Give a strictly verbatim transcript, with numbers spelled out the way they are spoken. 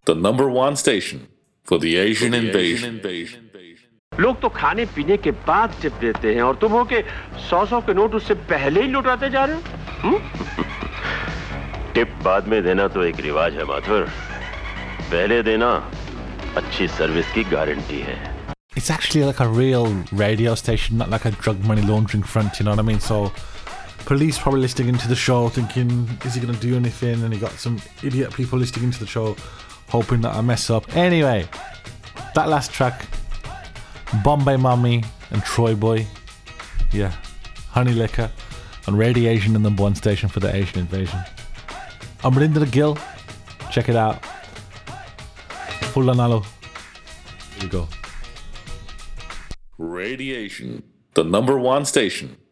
the number one station for the Asian invasion. लोग तो खाने पीने के बाद टिप देते हैं और तुम हो के सौ सौ के नोट उससे पहले ही लुटाते जा रहे हो। टिप बाद में देना तो एक रिवाज है माथुर, पहले देना अच्छी सर्विस की गारंटी है। It's actually like a real radio station, not like a drug money laundering front, you know what I mean? So police probably listening into the show thinking, is he going to do anything? And you got some idiot people listening into the show hoping that I mess up. Anyway, that last track, Bombay Mommy and Troy Boy, yeah, Honey Liquor on Radiation and number one station for the Asian invasion. I'm Rinda the Gill, check it out. Full Lanalo. Here you go. Radiation, the number one station